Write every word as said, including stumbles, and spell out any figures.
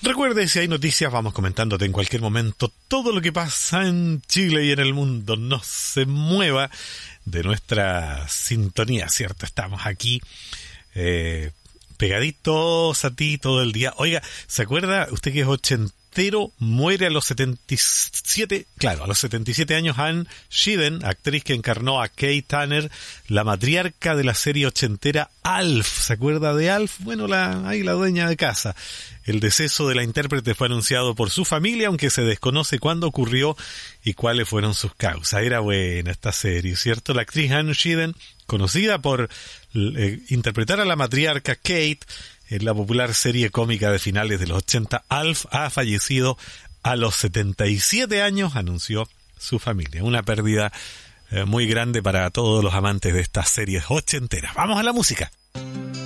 Recuerde, si hay noticias, vamos comentándote en cualquier momento todo lo que pasa en Chile y en el mundo. No se mueva de nuestra sintonía, ¿cierto? Estamos aquí eh, pegaditos a ti todo el día. Oiga, ¿se acuerda usted que es ochentero? Muere a los setenta y siete, claro, a los setenta y siete años Anne Shiden, actriz que encarnó a Kay Tanner, la matriarca de la serie ochentera Alf. ¿Se acuerda de Alf? Bueno, la, ahí la dueña de casa. El deceso de la intérprete fue anunciado por su familia, aunque se desconoce cuándo ocurrió y cuáles fueron sus causas. Era buena esta serie, ¿cierto? La actriz Anne Shiden, conocida por eh, interpretar a la matriarca Kate en la popular serie cómica de finales de los ochenta, Alf, ha fallecido a los setenta y siete años, anunció su familia. Una pérdida eh, muy grande para todos los amantes de estas series ochenteras. Vamos a la música.